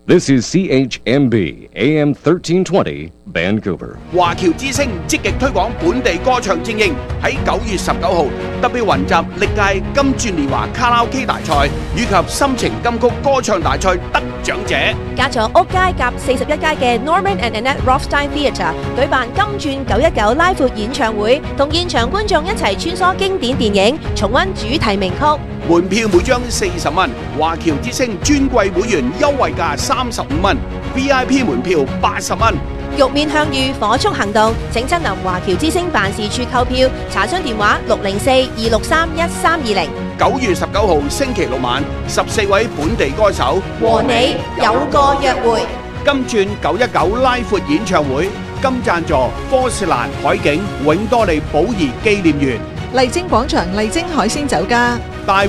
This is CHMB AM 1320 Vancouver。 華僑之聲積極推廣本地歌唱精英，喺9月19號特別雲集歷屆金鑽年華卡拉 OK 大賽以及心情金曲歌唱大賽得獎者， 加咗屋街夾41街嘅 Norman and Annette Rothstein Theatre 舉辦金鑽919拉闊演唱會，同現場觀眾一齊穿梭經典電影，重溫主題名曲。 門票每張40蚊，華僑之聲專櫃會員優惠價35蚊 ，VIP 門票80蚊。 玉面向隅火速行動，請親臨華僑之聲辦事處購票，查詢電話604-263-1320。 9月19號星期六晚，14位本地歌手和你有個約會。 金鑽919拉闊演唱會，金贊助科士蘭海景永多利寶怡紀念園。 麗晶廣場麗晶海鮮酒家。 大